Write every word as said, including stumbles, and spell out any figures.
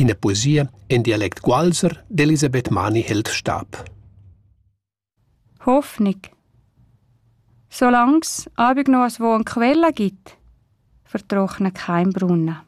in der Poesie in Dialekt Gualser d'Elisabeth Mani hält Stab. Hoffnung. Solange es abig noch wo eine Quelle gibt, vertrocknet kein Brunnen.